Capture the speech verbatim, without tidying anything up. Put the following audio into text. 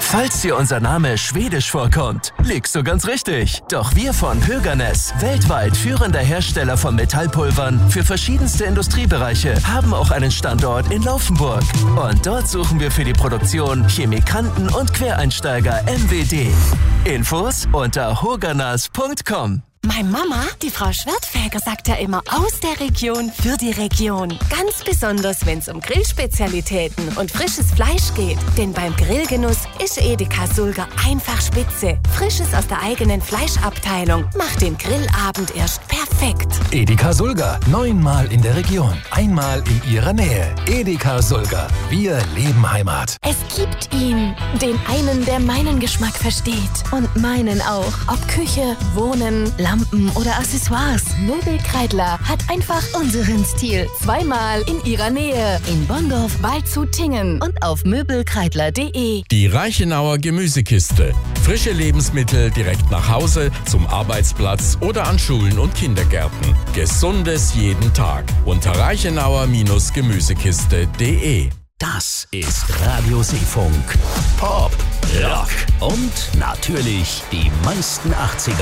Falls dir unser Name schwedisch vorkommt, liegst du ganz richtig. Doch wir von Höganäs, weltweit führender Hersteller von Metallpulvern für verschiedenste Industriebereiche, haben auch einen Standort in Laufenburg. Und dort suchen wir für die Produktion Chemikanten und Quereinsteiger M W D. Infos unter hoganas punkt com. Meine Mama, die Frau Schwertfeger, sagt ja immer aus der Region für die Region. Ganz besonders, wenn es um Grillspezialitäten und frisches Fleisch geht. Denn beim Grillgenuss ist Edeka Sulger einfach spitze. Frisches aus der eigenen Fleischabteilung macht den Grillabend erst perfekt. Edeka Sulger, neunmal in der Region, einmal in ihrer Nähe. Edeka Sulger, wir leben Heimat. Es gibt ihn, den einen, der meinen Geschmack versteht. Und meinen auch. Ob Küche, Wohnen, Lampen oder Accessoires. Möbelkreidler hat einfach unseren Stil. Zweimal in ihrer Nähe. In Bonndorf, Waldshut, Tingen und auf möbelkreidler punkt de. Die Reichenauer Gemüsekiste. Frische Lebensmittel direkt nach Hause, zum Arbeitsplatz oder an Schulen und Kindergärten. Gesundes jeden Tag. Unter reichenauer Gemüsekiste punkt de. Das ist Radio Seefunk. Pop, Rock und natürlich die meisten achtziger